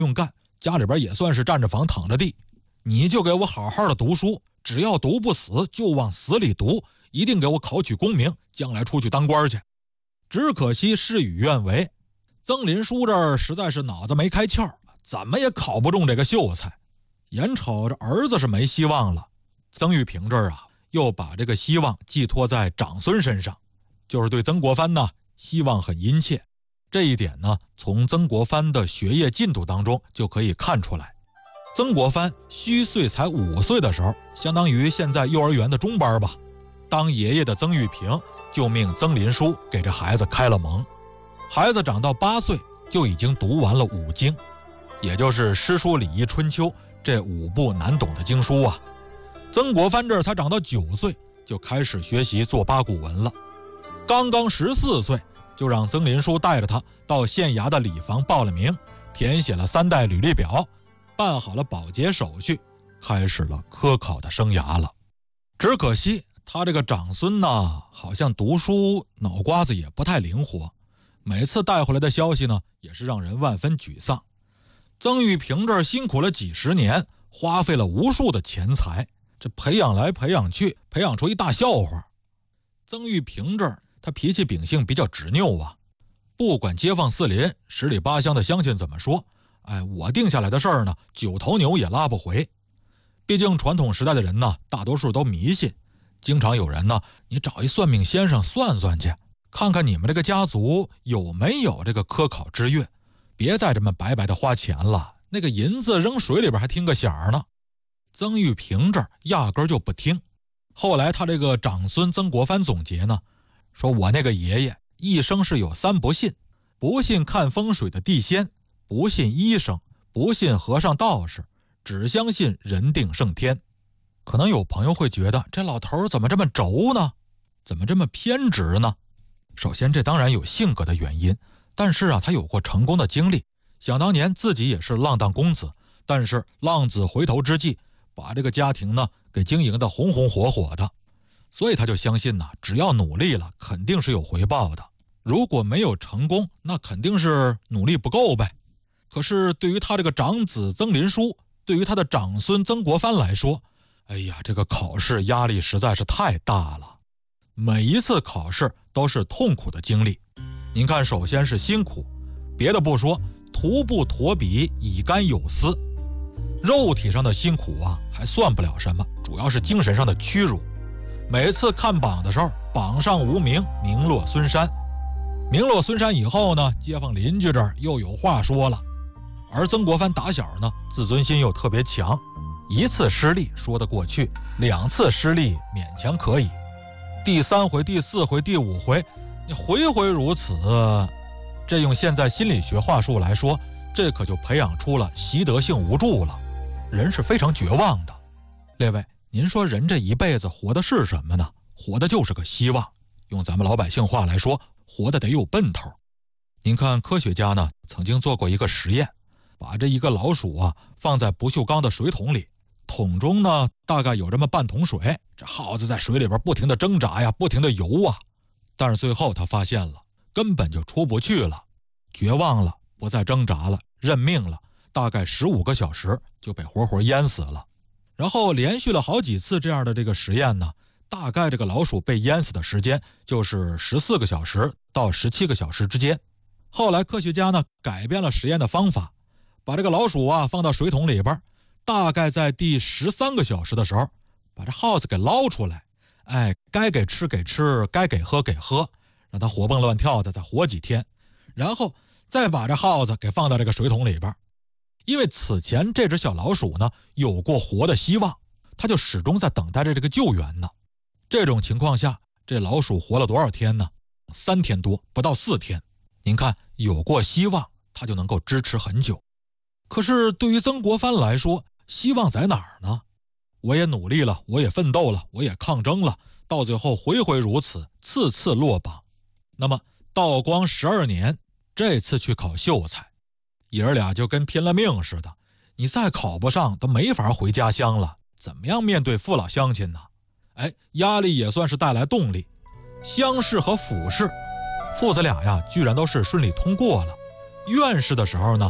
用干，家里边也算是占着房躺着地，你就给我好好的读书，只要读不死就往死里读，一定给我考取功名，将来出去当官去。只可惜事与愿违，曾林书这儿实在是脑子没开窍，怎么也考不中这个秀才。眼瞅着儿子是没希望了，曾玉平这儿又把这个希望寄托在长孙身上，就是对曾国藩呢希望很殷切。这一点呢，从曾国藩的学业进度当中就可以看出来。曾国藩虚岁才5岁的时候，相当于现在幼儿园的中班吧。当爷爷的曾玉平就命曾林书给这孩子开了蒙。孩子长到8岁就已经读完了5经，也就是诗书礼仪春秋这5部难懂的经书啊。曾国藩这儿才长到9岁就开始学习做八股文了。刚刚14岁就让曾林书带着他到县衙的礼房报了名，填写了3代履历表，办好了保洁手续，开始了科考的生涯了。只可惜他这个长孙呢，好像读书脑瓜子也不太灵活，每次带回来的消息呢，也是让人万分沮丧。曾玉平这儿辛苦了几十年，花费了无数的钱财，这培养来培养去，培养出一大笑话。曾玉平这儿他脾气秉性比较执拗啊，不管街坊四邻十里八乡的乡亲怎么说，我定下来的事儿呢，9头牛也拉不回。毕竟传统时代的人呢，大多数都迷信，经常有人呢，你找一算命先生算算去，看看你们这个家族有没有这个科考之运，别再这么白白的花钱了，那个银子扔水里边还听个响呢。曾玉平这儿压根就不听。后来他这个长孙曾国藩总结呢，说我那个爷爷一生是有3不信：不信看风水的地仙，不信医生，不信和尚道士，只相信人定胜天。可能有朋友会觉得，这老头怎么这么轴呢？怎么这么偏执呢？首先这当然有性格的原因，但是他有过成功的经历，想当年自己也是浪荡公子，但是浪子回头之际，把这个家庭呢给经营的红红火火的，所以他就相信只要努力了肯定是有回报的，如果没有成功，那肯定是努力不够呗。可是对于他这个长子曾林书，对于他的长孙曾国藩来说，这个考试压力实在是太大了，每一次考试都是痛苦的经历。您看，首先是辛苦，别的不说，徒步驮笔，以竿有司，肉体上的辛苦还算不了什么，主要是精神上的屈辱。每次看榜的时候，榜上无名，名落孙山。名落孙山以后呢，街坊邻居这儿又有话说了。而曾国藩打小呢，自尊心又特别强，1次失利说得过去，2次失利勉强可以，第3回、第4回、第5回，你回回如此，这用现在心理学话术来说，这可就培养出了习得性无助了，人是非常绝望的。列位，您说人这一辈子活的是什么呢？活的就是个希望，用咱们老百姓话来说，活的得有奔头。您看科学家呢曾经做过一个实验，把这一个老鼠放在不锈钢的水桶里，桶中呢大概有这么半桶水，这耗子在水里边不停的挣扎呀，不停的游啊，但是最后他发现了根本就出不去了，绝望了，不再挣扎了，认命了，大概15个小时就被活活淹死了。然后连续了好几次这样的这个实验呢，大概这个老鼠被淹死的时间就是14个小时到17个小时之间。后来科学家呢改变了实验的方法，把这个老鼠放到水桶里边，大概在第13个小时的时候，把这耗子给捞出来，该给吃给吃，该给喝给喝，让它活蹦乱跳的再活几天，然后再把这耗子给放到这个水桶里边。因为此前这只小老鼠呢有过活的希望，它就始终在等待着这个救援呢。这种情况下，这老鼠活了多少天呢？3天多，不到4天。您看，有过希望，它就能够支持很久。可是对于曾国藩来说，希望在哪儿呢？我也努力了，我也奋斗了，我也抗争了，到最后回回如此，次次落榜。那么道光12年，这次去考秀才，爷儿俩就跟拼了命似的，你再考不上都没法回家乡了，怎么样面对父老乡亲呢？压力也算是带来动力。乡试和府试，父子俩居然都是顺利通过了。院试的时候呢，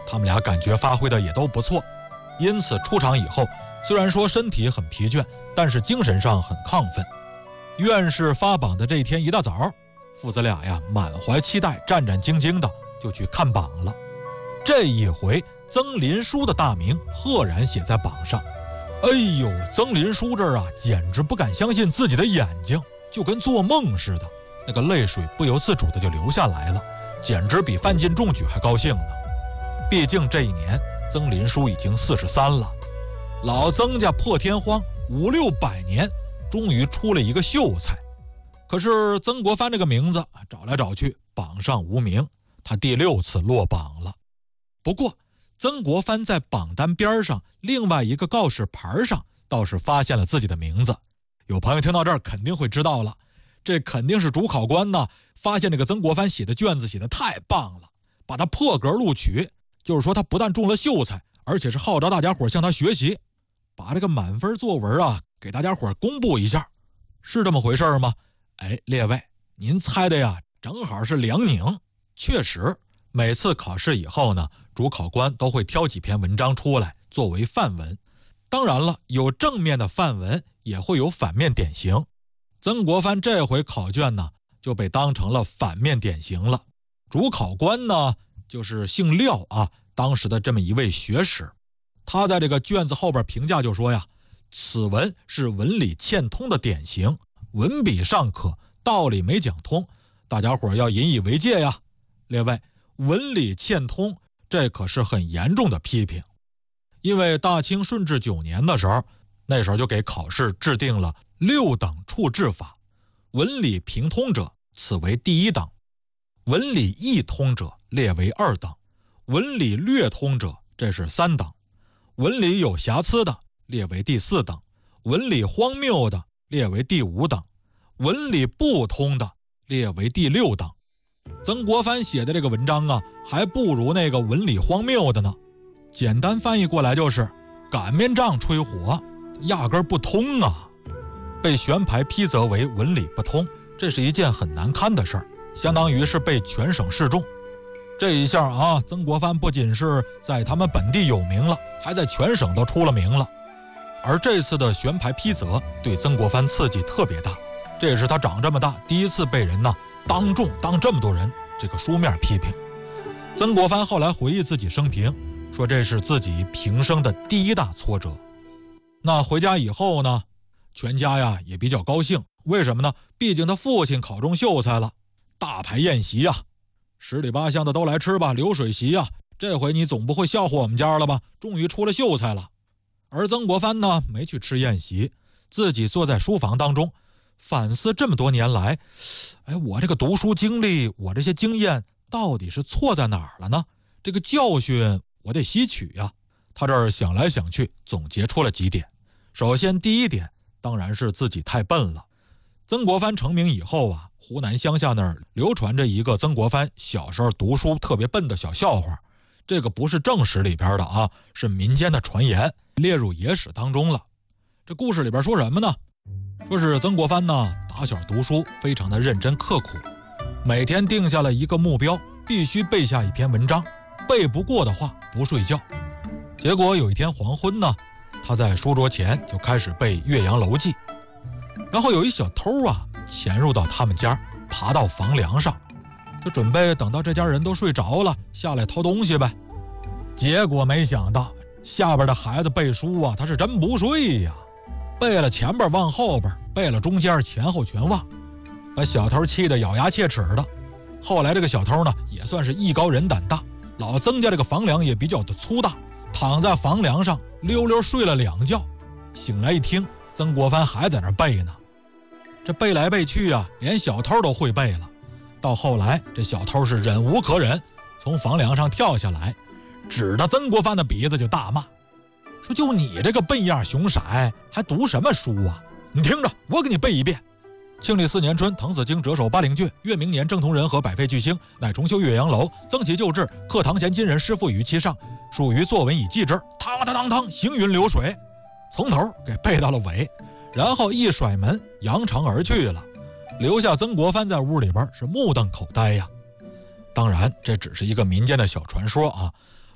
他们俩感觉发挥的也都不错，因此出场以后，虽然说身体很疲倦，但是精神上很亢奋。院士发榜的这一天一大早，父子俩呀满怀期待，战战兢兢的就去看榜了。这一回曾林书的大名赫然写在榜上。哎呦，曾林书这儿啊，简直不敢相信自己的眼睛，就跟做梦似的，那个泪水不由自主的就流下来了，简直比范进中举还高兴呢。毕竟这一年曾林书已经43了，老曾家破天荒500-600年，终于出了一个秀才。可是曾国藩这个名字找来找去，榜上无名，他第6次落榜了。不过曾国藩在榜单边上另外一个告示牌上倒是发现了自己的名字。有朋友听到这儿肯定会知道了，这肯定是主考官呢发现这个曾国藩写的卷子写得太棒了，把他破格录取，就是说他不但中了秀才，而且是号召大家伙向他学习，把这个满分作文啊给大家伙公布一下。是这么回事吗？哎，列位，您猜的呀正好是两拧。确实每次考试以后呢，主考官都会挑几篇文章出来作为范文。当然了，有正面的范文，也会有反面典型。曾国藩这回考卷呢，就被当成了反面典型了。主考官呢，就是姓廖啊，当时的这么一位学士。他在这个卷子后边评价就说呀，此文是文理欠通的典型，文笔尚可，道理没讲通，大家伙要引以为戒呀。列位，文理欠通，这可是很严重的批评。因为大清顺治9年的时候，那时候就给考试制定了6等处置法，文理平通者，此为第1等；文理异通者，列为2等；文理略通者，这是3等；文理有瑕疵的，列为第4等；文理荒谬的，列为第5等；文理不通的，列为第6等。曾国藩写的这个文章啊，还不如那个文理荒谬的呢。简单翻译过来就是擀面杖吹火，压根儿不通啊。被选牌批责为文理不通，这是一件很难堪的事儿，相当于是被全省示众。这一下啊，曾国藩不仅是在他们本地有名了，还在全省都出了名了。而这次的选牌批责对曾国藩刺激特别大，这也是他长这么大第一次被人呢当众当这么多人这个书面批评。曾国藩后来回忆自己生平，说这是自己平生的第1大挫折。那回家以后呢，全家呀也比较高兴，为什么呢？毕竟他父亲考中秀才了，大排宴席呀，10里8乡的都来吃吧，流水席呀，这回你总不会笑话我们家了吧？终于出了秀才了。而曾国藩呢，没去吃宴席，自己坐在书房当中反思这么多年来，我这个读书经历，我这些经验到底是错在哪儿了呢？这个教训我得吸取呀。他这儿想来想去，总结出了几点。首先第1点，当然是自己太笨了。曾国藩成名以后啊，湖南乡下那儿流传着一个曾国藩小时候读书特别笨的小笑话，这个不是正史里边的啊，是民间的传言，列入野史当中了。这故事里边说什么呢？说是曾国藩呢，打小读书非常的认真刻苦，每天定下了一个目标，必须背下一篇文章，背不过的话不睡觉。结果有一天黄昏呢，他在书桌前就开始背《岳阳楼记》，然后有一小偷啊潜入到他们家，爬到房梁上，就准备等到这家人都睡着了下来偷东西呗。结果没想到下边的孩子背书啊，他是真不睡呀，背了前边忘后边，背了中间前后全忘，把小偷气得咬牙切齿的。后来这个小偷呢也算是艺高人胆大，老曾家这个房梁也比较的粗大，躺在房梁上溜溜睡了2觉，醒来一听曾国藩还在那背呢。这背来背去啊，连小偷都会背了。到后来这小偷是忍无可忍，从房梁上跳下来，指着曾国藩的鼻子就大骂，说就你这个笨样熊色，还读什么书啊？你听着，我给你背一遍。庆历4年春，滕子京谪守巴陵郡，越明年，正同人和百废俱兴，乃重修岳阳楼，增其旧制，刻堂前今人师傅于其上，属于作文以记之。汤汤汤汤，行云流水，从头给背到了尾，然后一甩门扬长而去了，留下曾国藩在屋里边是目瞪口呆呀。当然这只是一个民间的小传说啊，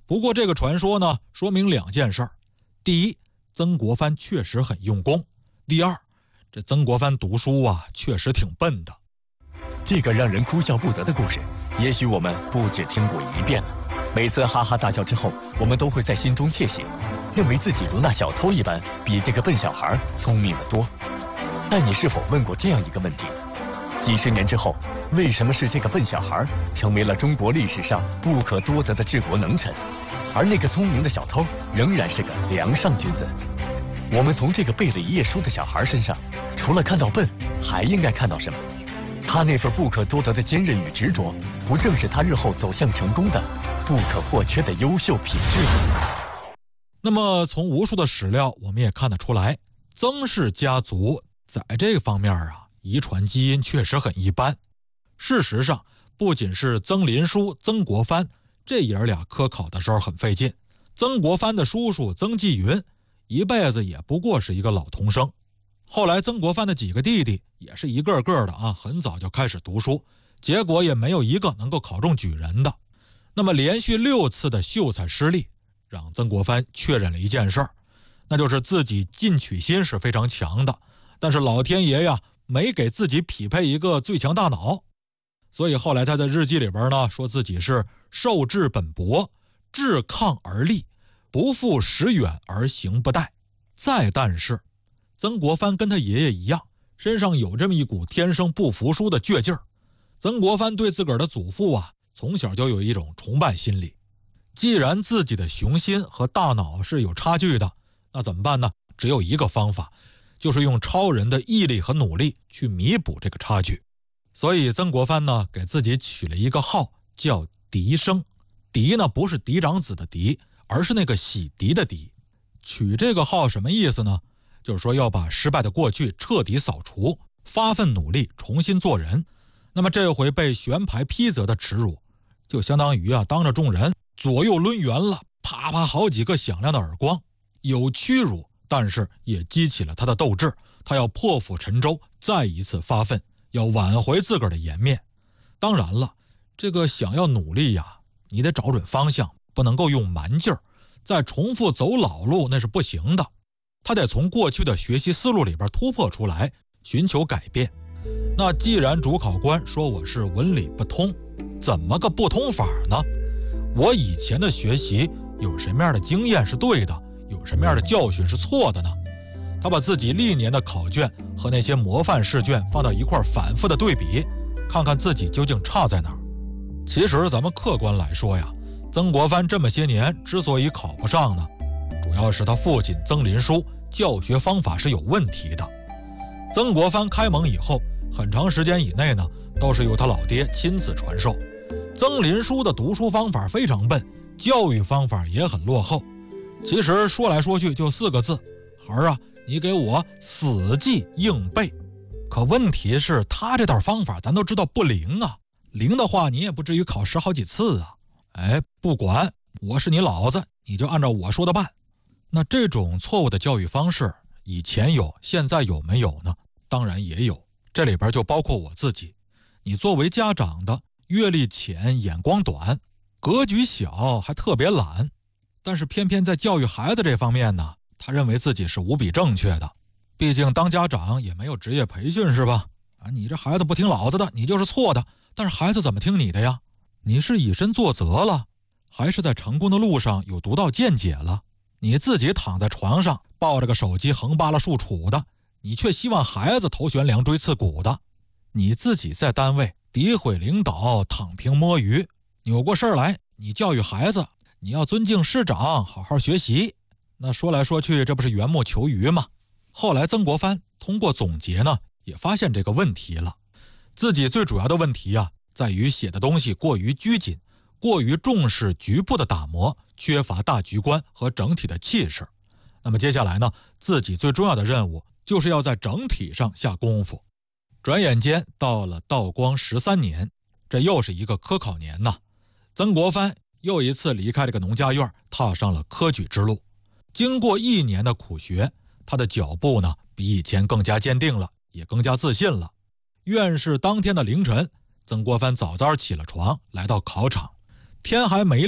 不过这个传说呢，说明2件事儿：第一，曾国藩确实很用功；第二，这曾国藩读书啊，确实挺笨的。 这个让人哭笑不得的故事，也许我们不止听过1遍了。每次哈哈大笑之后，我们都会在心中窃喜，认为自己如那小偷一般，比这个笨小孩聪明得多。但你是否问过这样一个问题：几十年之后，为什么是这个笨小孩成为了中国历史上不可多得的治国能臣，而那个聪明的小偷仍然是个梁上君子？我们从这个背了1页书的小孩身上，除了看到笨，还应该看到什么？他那份不可多得的坚韧与执着，不正是他日后走向成功的不可或缺的优秀品质吗？ 那么从无数的史料我们也看得出来，曾氏家族在这方面啊，遗传基因确实很一般。事实上，不仅是曾林书、曾国藩这爷儿俩科考的时候很费劲，曾国藩的叔叔曾纪云一辈子也不过是一个老童生。后来曾国藩的几个弟弟也是一个个的啊，很早就开始读书，结果也没有一个能够考中举人的。那么连续6次的秀才失利，让曾国藩确认了一件事儿，那就是自己进取心是非常强的，但是老天爷呀没给自己匹配一个最强大脑。所以后来他在日记里边呢，说自己是受志本薄，志抗而立，不负时远而行不殆。再但是曾国藩跟他爷爷一样，身上有这么一股天生不服输的倔劲儿。曾国藩对自个儿的祖父啊，从小就有一种崇拜心理。既然自己的雄心和大脑是有差距的，那怎么办呢？只有一个方法，就是用超人的毅力和努力去弥补这个差距。所以曾国藩呢，给自己取了一个号叫嫡生。嫡呢不是嫡长子的嫡，而是那个洗涤的涤。取这个号什么意思呢？就是说要把失败的过去彻底扫除，发奋努力重新做人。那么这回被玄牌批责的耻辱，就相当于啊当着众人左右抡圆了，啪啪好几个响亮的耳光。有屈辱，但是也激起了他的斗志，他要破釜沉舟，再一次发奋，要挽回自个儿的颜面。当然了，这个想要努力呀，你得找准方向，不能够用蛮劲儿，再重复走老路那是不行的。他得从过去的学习思路里边突破出来，寻求改变。那既然主考官说我是文理不通，怎么个不通法呢？我以前的学习有什么样的经验是对的，有什么样的教训是错的呢？他把自己历年的考卷和那些模范试卷放到一块反复的对比，看看自己究竟差在哪儿。其实咱们客观来说呀，曾国藩这么些年之所以考不上呢，主要是他父亲曾林书教学方法是有问题的。曾国藩开蒙以后，很长时间以内呢，都是由他老爹亲自传授。曾林书的读书方法非常笨，教育方法也很落后。其实说来说去就4个字：孩儿啊，你给我死记硬背。可问题是他这套方法咱都知道不灵啊，灵的话你也不至于考10好几次啊。不管，我是你老子，你就按照我说的办。那这种错误的教育方式以前有，现在有没有呢？当然也有，这里边就包括我自己。你作为家长的，阅历浅，眼光短，格局小，还特别懒，但是偏偏在教育孩子这方面呢，他认为自己是无比正确的。毕竟当家长也没有职业培训是吧？你这孩子不听老子的，你就是错的。但是孩子怎么听你的呀？你是以身作则了，还是在成功的路上有独到见解了？你自己躺在床上抱着个手机横扒拉竖杵的，你却希望孩子头悬梁锥刺股的。你自己在单位诋毁领导，躺平摸鱼，扭过身来你教育孩子，你要尊敬师长，好好学习。那说来说去，这不是缘木求鱼吗？后来曾国藩通过总结呢，也发现这个问题了。自己最主要的问题啊，在于写的东西过于拘谨，过于重视局部的打磨，缺乏大局观和整体的气势。那么接下来呢，自己最重要的任务就是要在整体上下功夫。转眼间到了道光13年，这又是一个科考年呐。曾国藩又一次离开这个农家院，踏上了科举之路。经过1年的苦学，他的脚步呢比以前更加坚定了，也更加自信了。院试当天的凌晨，曾国藩早早起了床，来到考场。天还没亮，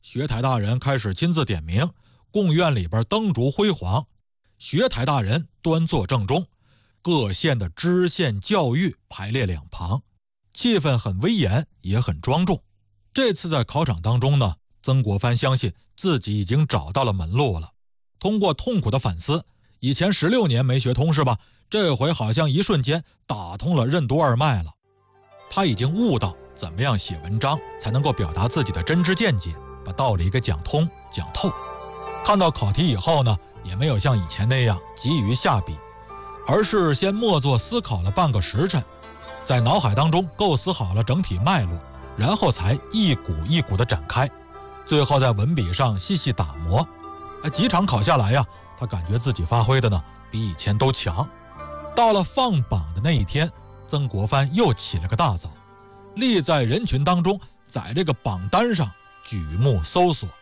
学台大人开始亲自点名，贡院里边灯烛辉煌，学台大人端坐正中，各县的知县教育排列两旁，气氛很威严，也很庄重。这次在考场当中呢，曾国藩相信自己已经找到了门路了。通过痛苦的反思，以前16年没学通是吧？这回好像一瞬间打通了任督二脉了。他已经悟到怎么样写文章才能够表达自己的真知见解，把道理给讲通讲透。看到考题以后呢，也没有像以前那样急于下笔，而是先默坐思考了半个时辰，在脑海当中构思好了整体脉络，然后才一股一股地展开，最后在文笔上细细打磨。几场考下来呀，他感觉自己发挥的呢比以前都强。到了放榜的那一天，曾国藩又起了个大早，立在人群当中，在这个榜单上举目搜索。